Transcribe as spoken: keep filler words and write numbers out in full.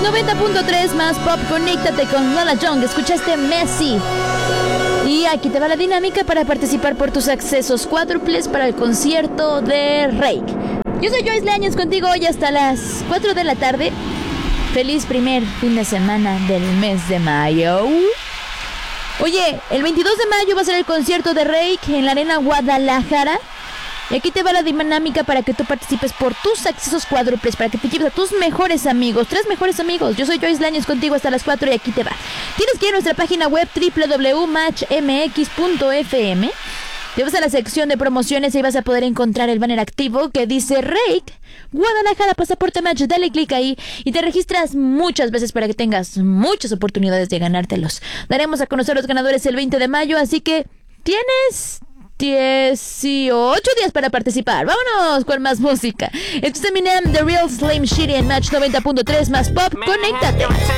noventa punto tres más pop, conéctate con Lola Young. Escuchaste Messi. Y aquí te va la dinámica para participar por tus accesos cuádruples para el concierto de Reik. Yo soy Joyce Leañez, contigo hoy hasta las cuatro de la tarde. Feliz primer fin de semana del mes de mayo. Oye, el veintidós de mayo va a ser el concierto de Reik en la Arena Guadalajara. Y aquí te va la dinámica para que tú participes por tus accesos cuádruples, para que te lleves a tus mejores amigos, tres mejores amigos. Yo soy Joyce Leañez, contigo hasta las cuatro y aquí te va. Tienes que ir a nuestra página web doble u doble u doble u punto match m x punto f m. Te vas a la sección de promociones y vas a poder encontrar el banner activo que dice Reik Guadalajara Pasaporte Match. Dale clic ahí y te registras muchas veces para que tengas muchas oportunidades de ganártelos. Daremos a conocer los ganadores el veinte de mayo, así que tienes dieciocho días para participar. Vámonos con más música. Esto es Eminem, The Real Slim Shady en Match noventa punto tres más pop. Conéctate.